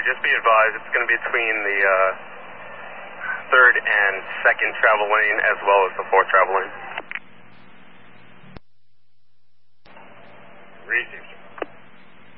just be advised it's going to be between the third and second travel lane as well as the fourth travel lane.